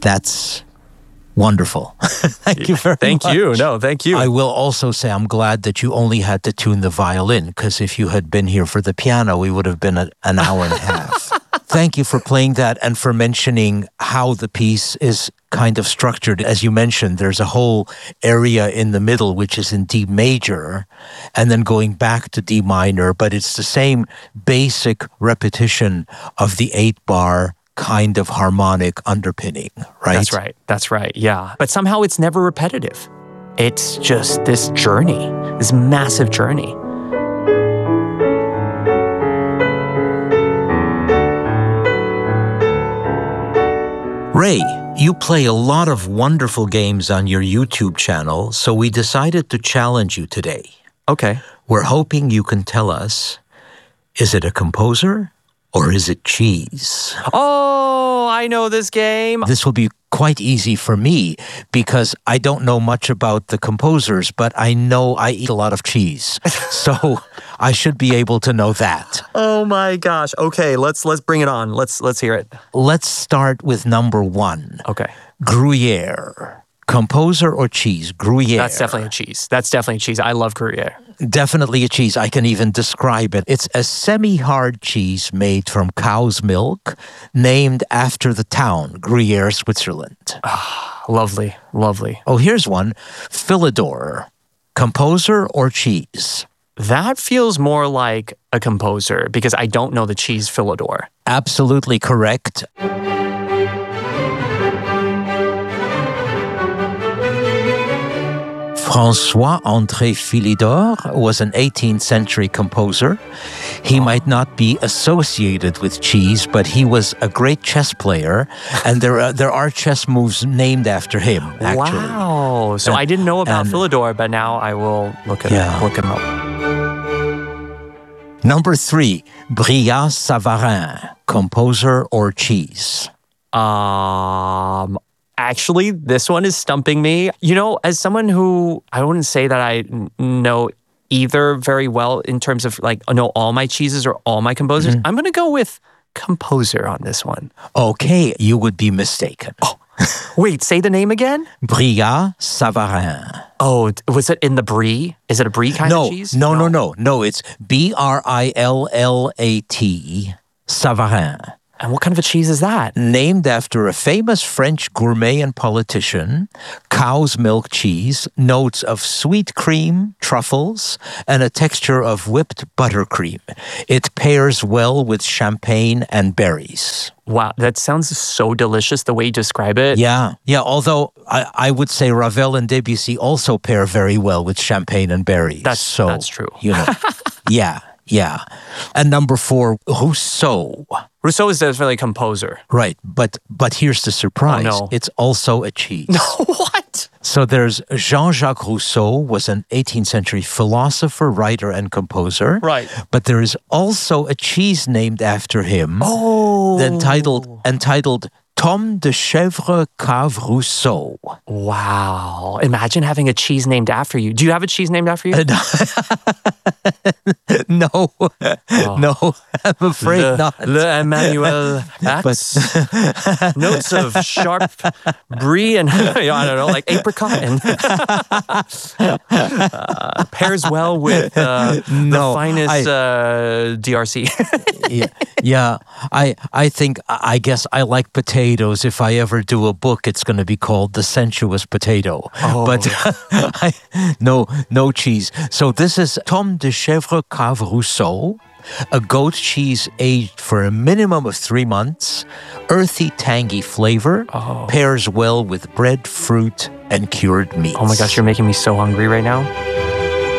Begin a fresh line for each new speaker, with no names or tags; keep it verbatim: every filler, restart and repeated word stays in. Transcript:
That's wonderful. Thank you very
thank
much.
Thank you. No, thank you.
I will also say I'm glad that you only had to tune the violin, because if you had been here for the piano, we would have been a, an hour and a half. Thank you for playing that and for mentioning how the piece is kind of structured. As you mentioned, there's a whole area in the middle which is in D major and then going back to D minor, but it's the same basic repetition of the eight bar kind of harmonic underpinning, right?
That's right. That's right. Yeah. But somehow it's never repetitive. It's just this journey, this massive journey.
Ray, you play a lot of wonderful games on your YouTube channel, so we decided to challenge you today.
Okay.
We're hoping you can tell us, is it a composer or is it cheese?
Oh, I know this game.
This will be quite easy for me because I don't know much about the composers, but I know I eat a lot of cheese. So I should be able to know that.
Oh my gosh. Okay, let's let's bring it on. Let's let's hear it.
Let's start with number one.
Okay.
Gruyere. Composer or cheese? Gruyere.
That's definitely a cheese. That's definitely a cheese. I love Gruyere.
Definitely a cheese. I can even describe it. It's a semi-hard cheese made from cow's milk, named after the town, Gruyere, Switzerland.
Ah, lovely, lovely.
Oh, here's one. Philidor. Composer or cheese?
That feels more like a composer because I don't know the cheese Philidor.
Absolutely correct. François-André Philidor was an eighteenth century composer. He might not be associated with cheese, but he was a great chess player, and there are, there are chess moves named after him, actually.
Wow. So
And-
I didn't know about
and-
Philidor, but now I will look it
Yeah.
up, look him up.
Number three, Brillat Savarin, composer or cheese?
Um, actually, this one is stumping me. You know, as someone who, I wouldn't say that I n- know either very well in terms of like, know all my cheeses or all my composers. I'm going to go with composer on this one.
Okay, you would be mistaken.
Wait, say the name again?
Brillat Savarin.
Oh, d- was it in the brie? Is it a brie kind
No,
of cheese?
no, no, no, no. It's B R I L L A T, Savarin.
And what kind of a cheese is that?
Named after a famous French gourmet and politician, cow's milk cheese, notes of sweet cream, truffles, and a texture of whipped buttercream. It pairs well with champagne and berries.
Wow, that sounds so delicious the way you describe it.
Yeah, yeah. Although I, I would say Ravel and Debussy also pair very well with champagne and berries.
That's-
so,
that's true.
You know, yeah, yeah. And number four, Rousseau.
Rousseau is definitely a composer.
Right, but but here's the surprise.
Oh, no.
It's also a cheese.
What?
So there's Jean-Jacques Rousseau was an eighteenth century philosopher, writer, and composer.
Right.
But there is also a cheese named after him.
Oh.
Entitled entitled Tome de Chèvre Cave Rousseau.
Wow. Imagine having a cheese named after you. Do you have a cheese named after you?
no, no, I'm afraid
Le,
not.
Le Emmanuel Axe. Notes of sharp brie and, I don't know, like apricot and uh, pairs well with uh,
No,
the finest
I-
uh, D R C.
yeah, yeah. I I think I guess I like potatoes. If I ever do a book, it's going to be called The Sensuous Potato.
Oh.
But I, no, no cheese. So this is Tome de Chèvre Cave Rousseau, a goat cheese aged for a minimum of three months. Earthy, tangy flavor, pairs well with bread, fruit, and cured meats.
Oh my gosh, you're making me so hungry right now.